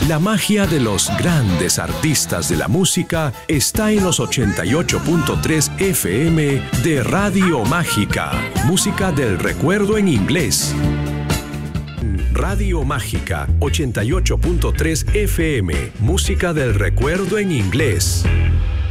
La magia de los grandes artistas de la música está en los 88.3 FM de Radio Mágica. Música del recuerdo en inglés. Radio Mágica 88.3 FM. Música del recuerdo en inglés.